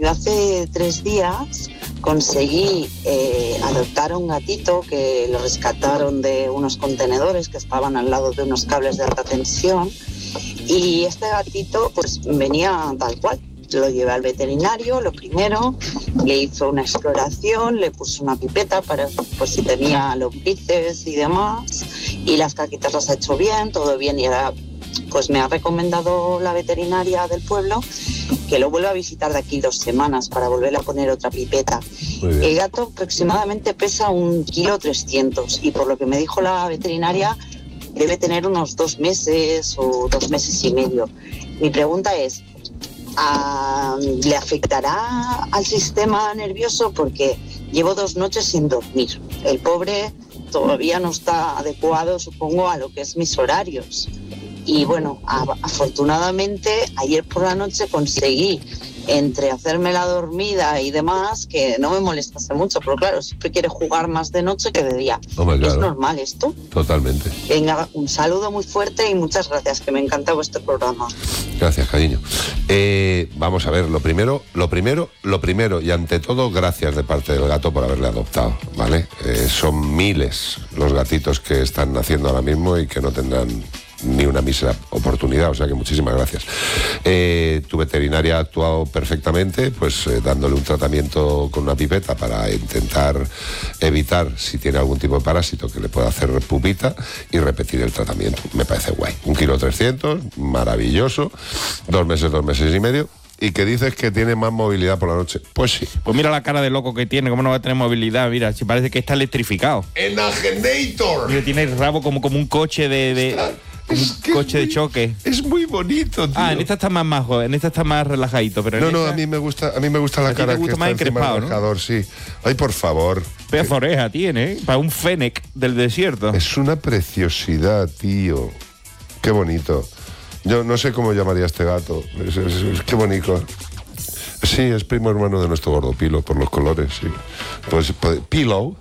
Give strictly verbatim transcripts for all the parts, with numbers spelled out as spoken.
yo hace tres días conseguí eh, adoptar a un gatito que lo rescataron de unos contenedores que estaban al lado de unos cables de alta tensión, y este gatito pues venía tal cual. Lo llevé al veterinario, lo primero, le hizo una exploración, le puso una pipeta para pues si tenía lombrices y demás, y las caquitas las ha hecho bien, todo bien, y ahora pues me ha recomendado la veterinaria del pueblo que lo vuelva a visitar de aquí dos semanas para volverle a poner otra pipeta. El gato aproximadamente pesa un kilo trescientos, y por lo que me dijo la veterinaria debe tener unos dos meses o dos meses y medio. Mi pregunta es, Uh, ¿le afectará al sistema nervioso? Porque llevo dos noches sin dormir. El pobre todavía no está adecuado, supongo, a lo que es mis horarios. Y bueno, a- afortunadamente ayer por la noche conseguí, entre hacerme la dormida y demás, que no me molestase mucho, pero claro, siempre quiere jugar más de noche que de día. Hombre, claro. ¿Es normal esto? Totalmente. Venga, un saludo muy fuerte y muchas gracias, que me encanta vuestro programa. Gracias, cariño. Eh, vamos a ver, lo primero, lo primero, lo primero y ante todo, gracias de parte del gato por haberle adoptado, ¿vale? Eh, son miles los gatitos que están naciendo ahora mismo y que no tendrán ni una mísera oportunidad, o sea que muchísimas gracias. Eh, tu veterinaria ha actuado perfectamente, pues eh, dándole un tratamiento con una pipeta para intentar evitar, si tiene algún tipo de parásito, que le pueda hacer pupita y repetir el tratamiento. Me parece guay. Un kilo trescientos, maravilloso, dos meses, dos meses y medio. Y que dices que tiene más movilidad por la noche. Pues sí. Pues mira la cara de loco que tiene, cómo no va a tener movilidad, mira, si parece que está electrificado. ¡Enagenator! Mira, tiene el rabo como, como un coche de... de como un coche de choque. Es muy bonito, tío. Ah, en esta está más majo, en esta está más relajadito, pero en No, no, esta- a mí me gusta, a mí me gusta la A ti cara te gusta que más está encima encrespado, del ¿no? marcador, sí. Ay, por favor. Pedazo oreja tiene, ¿eh? Para un fennec del desierto. Es una preciosidad, tío. Qué bonito. Yo no sé cómo llamaría a este gato. Es, es- es- qué bonito. Sí, es primo hermano de nuestro gordo Pilo, por los colores, sí. Pues, pues Pilo.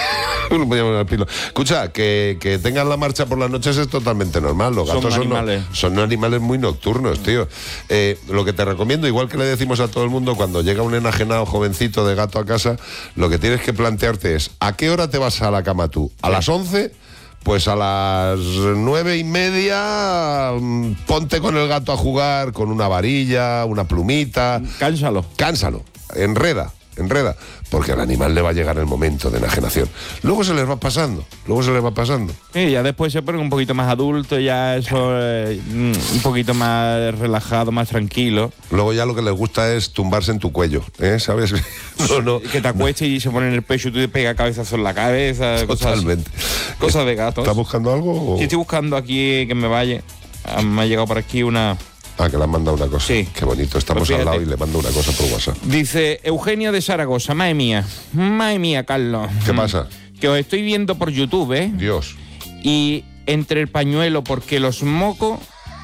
Lo podemos llamar Pilo. Escucha, que, que tengan la marcha por las noches es totalmente normal. Los Son gatos son, animales. no- son animales muy nocturnos, tío. Eh, lo que te recomiendo, igual que le decimos a todo el mundo, cuando llega un enajenado jovencito de gato a casa, lo que tienes que plantearte es, ¿a qué hora te vas a la cama tú? ¿A las once? Pues a las nueve y media mm, ponte con el gato a jugar con una varilla, una plumita. Cánsalo. Cánsalo, enreda, enreda, porque al animal le va a llegar el momento de enajenación. Luego se les va pasando, luego se les va pasando. Sí, ya después se pone un poquito más adulto, ya eso eh, mm, un poquito más relajado, más tranquilo. Luego ya lo que les gusta es tumbarse en tu cuello, ¿eh? ¿Sabes? No, no. Que te acuestes y se pone en el pecho y tú te pegas cabezazo en la cabeza. Cosas así. Totalmente. Cosas de gatos. ¿Estás buscando algo? o- Sí, estoy buscando aquí que me vaya. Ah, me ha llegado por aquí una... Ah, que le han mandado una cosa. Sí. Qué bonito, estamos Pues al lado y fíjate. le mando una cosa por WhatsApp. Dice Eugenia de Zaragoza, madre mía, madre mía, Carlos. ¿Qué pasa? Que os estoy viendo por YouTube, ¿eh? Dios. Y entre el pañuelo, porque los mocos,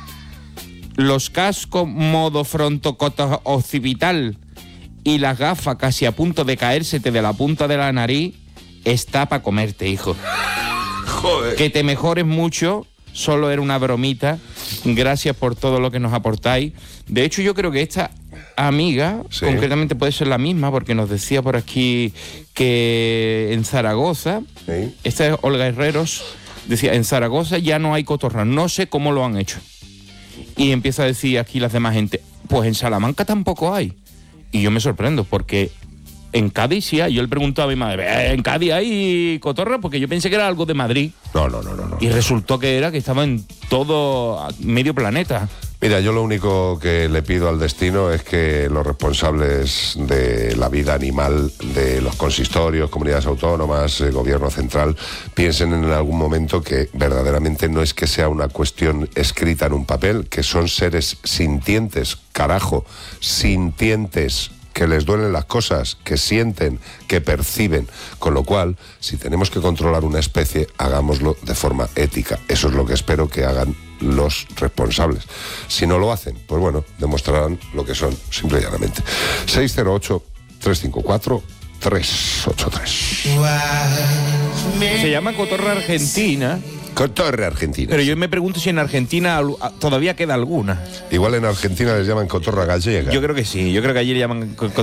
los cascos modo frontocoto occipital y las gafas casi a punto de caérsete de la punta de la nariz, está para comerte, hijo. Joder. Que te mejores mucho, solo era una bromita. Gracias por todo lo que nos aportáis. De hecho, yo creo que esta amiga, Sí. concretamente puede ser la misma, porque nos decía por aquí que en Zaragoza, Sí. esta es Olga Herreros, decía, en Zaragoza ya no hay cotorra, no sé cómo lo han hecho. Y empieza a decir aquí las demás gente, pues en Salamanca tampoco hay. Y yo me sorprendo, porque en Cádiz sí hay. Yo le preguntaba a mi madre, "¿Eh, ¿en Cádiz hay cotorra? Porque yo pensé que era algo de Madrid. No, no, no, no, no. Y resultó que era que estaba en todo medio planeta. Mira, yo lo único que le pido al destino es que los responsables de la vida animal de los consistorios, comunidades autónomas, eh, gobierno central, piensen en algún momento que verdaderamente no es que sea una cuestión escrita en un papel, que son seres sintientes, carajo, sintientes, que les duelen las cosas, que sienten, que perciben. Con lo cual, si tenemos que controlar una especie, hagámoslo de forma ética. Eso es lo que espero que hagan los responsables. Si no lo hacen, pues bueno, demostrarán lo que son, simple y llanamente. seis cero ocho, tres cinco cuatro, tres ocho tres. Se llama cotorra argentina, Cotorra argentina. pero yo me pregunto si en Argentina al- todavía queda alguna. Igual en Argentina les llaman cotorra gallega. Yo creo que sí, yo creo que allí le llaman co-